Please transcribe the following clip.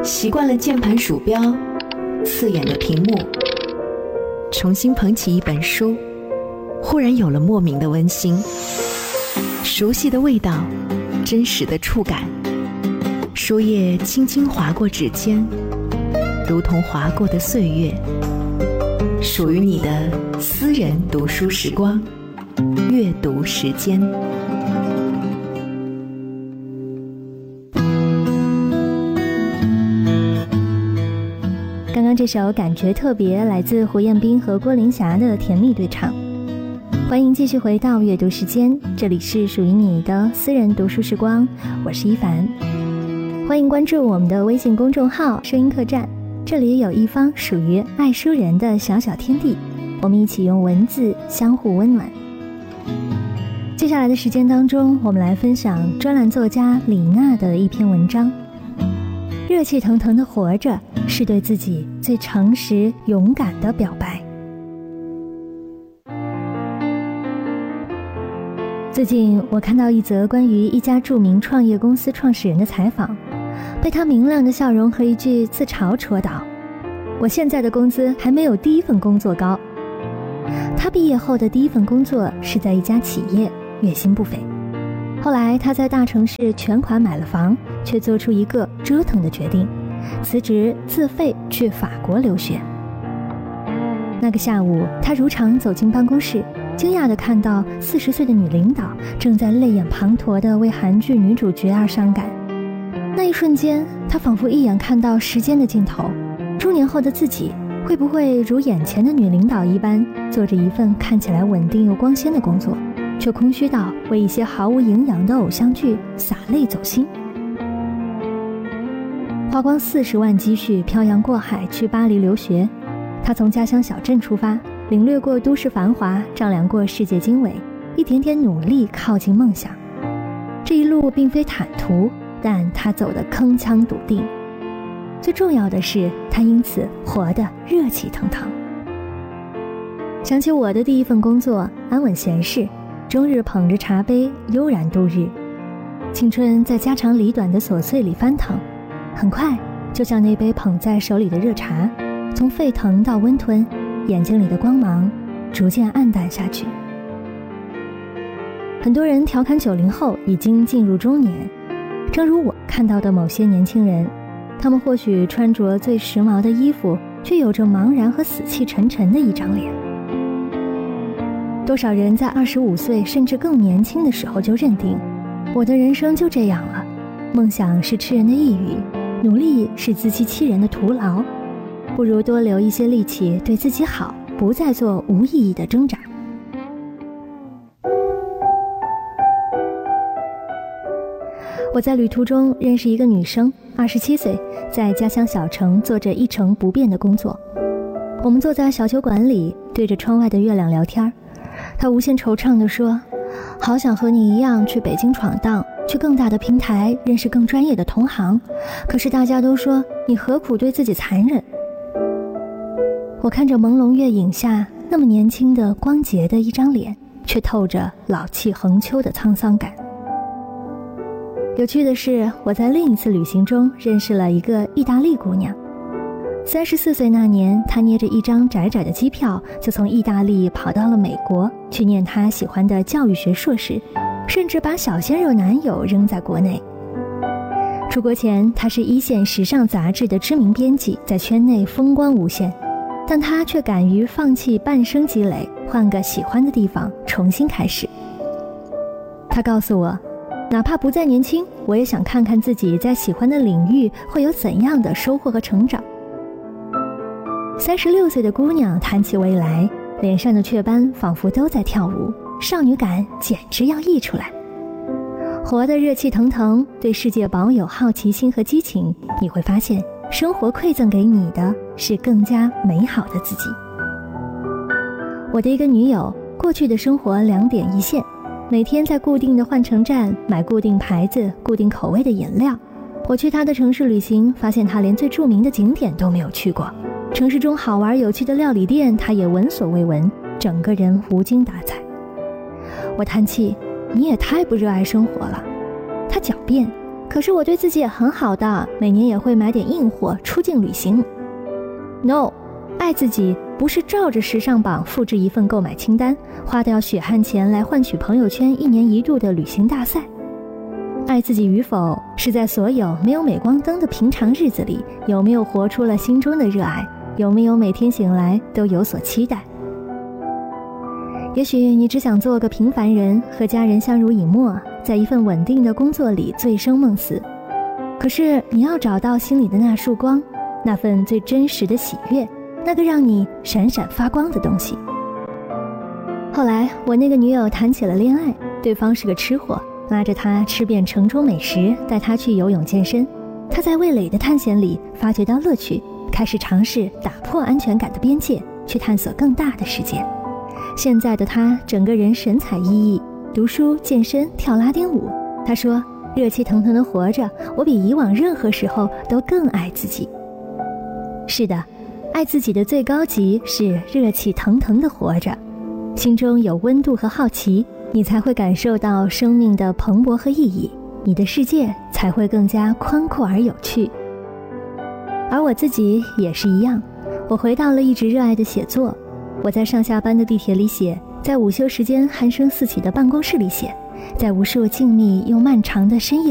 习惯了键盘鼠标刺眼的屏幕，重新捧起一本书，忽然有了莫名的温馨，熟悉的味道，真实的触感，书页轻轻划过指尖，如同划过的岁月，属于你的私人读书时光，阅读时间。 刚刚这首感觉特别，来自胡彦斌和郭琳霞的甜蜜对唱。欢迎继续回到阅读时间，这里是属于你的私人读书时光，我是一凡。欢迎关注我们的微信公众号声音客栈，这里有一方属于爱书人的小小天地，我们一起用文字相互温暖。接下来的时间当中，我们来分享专栏作家李娜的一篇文章。热气腾腾的活着，是对自己最诚实勇敢的表白。最近我看到一则关于一家著名创业公司创始人的采访，被他明亮的笑容和一句自嘲戳到：我现在的工资还没有第一份工作高。他毕业后的第一份工作是在一家企业，月薪不菲。后来他在大城市全款买了房，却做出一个折腾的决定，辞职自费去法国留学。那个下午，他如常走进办公室，惊讶地看到40岁的女领导正在泪眼滂沱地为韩剧女主角而伤感。那一瞬间，他仿佛一眼看到时间的尽头，中年后的自己会不会如眼前的女领导一般，做着一份看起来稳定又光鲜的工作，却空虚到为一些毫无营养的偶像剧洒泪走心。花光40万积蓄漂洋过海去巴黎留学，他从家乡小镇出发，领略过都市繁华，丈量过世界经纬，一点点努力靠近梦想。这一路并非坦途，但他走得铿锵笃定。最重要的是，他因此活得热气腾腾。想起我的第一份工作，安稳闲适，终日捧着茶杯悠然度日，青春在家长里短的琐碎里翻腾，很快就像那杯捧在手里的热茶，从沸腾到温吞，眼睛里的光芒逐渐暗淡下去。很多人调侃90后已经进入中年，正如我看到的某些年轻人，他们或许穿着最时髦的衣服，却有着茫然和死气沉沉的一张脸。多少人在25岁甚至更年轻的时候就认定，我的人生就这样了，梦想是痴人的呓语，努力是自欺欺人的徒劳，不如多留一些力气对自己好，不再做无意义的挣扎。我在旅途中认识一个女生，27岁，在家乡小城做着一成不变的工作。我们坐在小酒馆里，对着窗外的月亮聊天。她无限惆怅地说：好想和你一样去北京闯荡，去更大的平台认识更专业的同行，可是大家都说你何苦对自己残忍。我看着朦胧月影下那么年轻的光洁的一张脸，却透着老气横秋的沧桑感。有趣的是，我在另一次旅行中认识了一个意大利姑娘。34岁那年，她捏着一张窄窄的机票，就从意大利跑到了美国，去念她喜欢的教育学硕士，甚至把小鲜肉男友扔在国内。出国前，她是一线时尚杂志的知名编辑，在圈内风光无限，但她却敢于放弃半生积累，换个喜欢的地方重新开始。她告诉我，哪怕不再年轻，我也想看看自己在喜欢的领域会有怎样的收获和成长。36岁的姑娘谈起未来，脸上的雀斑仿佛都在跳舞，少女感简直要溢出来。活得热气腾腾，对世界保有好奇心和激情，你会发现生活馈赠给你的是更加美好的自己。我的一个女友，过去的生活2点一线，每天在固定的换乘站买固定牌子固定口味的饮料。我去她的城市旅行，发现她连最著名的景点都没有去过，城市中好玩有趣的料理店她也闻所未闻，整个人无精打采。我叹气，你也太不热爱生活了。她狡辩， 可是我对自己也很好的，每年也会买点硬货出境旅行。No， 爱自己不是照着时尚榜复制一份购买清单，花掉血汗钱来换取朋友圈1年1度的旅行大赛。爱自己与否，是在所有没有镁光灯的平常日子里，有没有活出了心中的热爱，有没有每天醒来都有所期待。也许你只想做个平凡人，和家人相濡以沫，在一份稳定的工作里醉生梦死。可是你要找到心里的那束光，那份最真实的喜悦，那个让你闪闪发光的东西。后来我那个女友谈起了恋爱，对方是个吃货，拉着她吃遍城中美食，带她去游泳健身。她在味蕾的探险里发掘到乐趣，开始尝试打破安全感的边界，去探索更大的世界。现在的她整个人神采奕奕，读书、健身、跳拉丁舞。她说，热气腾腾的活着，我比以往任何时候都更爱自己。是的，爱自己的最高级是热气腾腾的活着，心中有温度和好奇，你才会感受到生命的蓬勃和意义，你的世界才会更加宽阔而有趣。而我自己也是一样，我回到了一直热爱的写作。我在上下班的地铁里写，在午休时间鼾声四起的办公室里写，在无数静谧又漫长的深夜